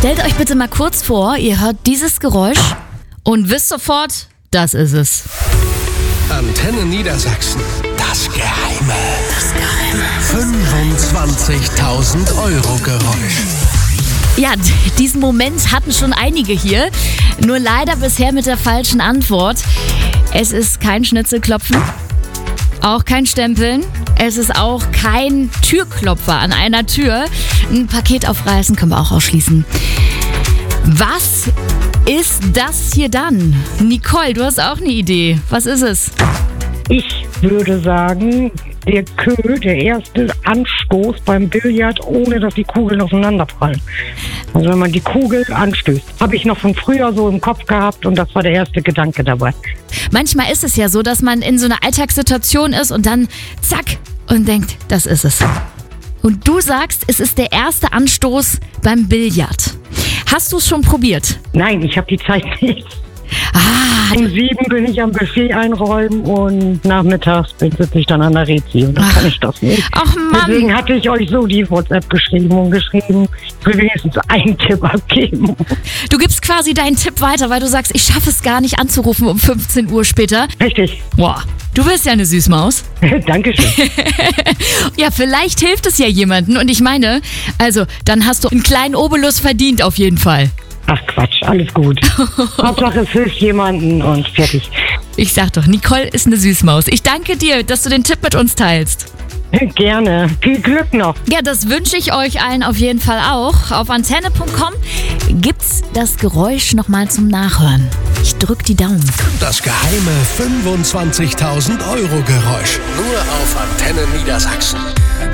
Stellt euch bitte mal kurz vor, ihr hört dieses Geräusch und wisst sofort, das ist es. Antenne Niedersachsen. Das Geheime. 25.000 Euro Geräusch. Ja, diesen Moment hatten schon einige hier, nur leider bisher mit der falschen Antwort. Es ist kein Schnitzelklopfen, auch kein Stempeln, es ist auch kein Türklopfer an einer Tür. Ein Paket aufreißen können wir auch ausschließen. Was ist das hier dann? Nicole, du hast auch eine Idee. Was ist es? Ich würde sagen, der Queue, der erste Anstoß beim Billard, ohne dass die Kugeln aufeinanderprallen. Also wenn man die Kugel anstößt. Habe ich noch von früher so im Kopf gehabt und das war der erste Gedanke dabei. Manchmal ist es ja so, dass man in so einer Alltagssituation ist und dann zack und denkt, das ist es. Und du sagst, es ist der erste Anstoß beim Billard. Hast du es schon probiert? Nein, ich habe die Zeit nicht. Um 7 bin ich am Buffet einräumen und nachmittags sitze ich dann an der Rezi und dann kann ich das nicht. Ach Mann. Deswegen hatte ich euch so die WhatsApp geschrieben, ich will wenigstens einen Tipp abgeben. Du gibst quasi deinen Tipp weiter, weil du sagst, ich schaffe es gar nicht anzurufen um 15 Uhr später. Richtig. Boah, du bist ja eine Süßmaus. Dankeschön. Ja, vielleicht hilft es ja jemandem und ich meine, also dann hast du einen kleinen Obolus verdient auf jeden Fall. Ach Quatsch, alles gut. Hauptsache es hilft jemanden und fertig. Ich sag doch, Nicole ist eine Süßmaus. Ich danke dir, dass du den Tipp mit uns teilst. Gerne. Viel Glück noch. Ja, das wünsche ich euch allen auf jeden Fall auch. Auf antenne.com gibt's das Geräusch nochmal zum Nachhören. Ich drück die Daumen. Das geheime 25.000 Euro Geräusch. Nur auf Antenne Niedersachsen.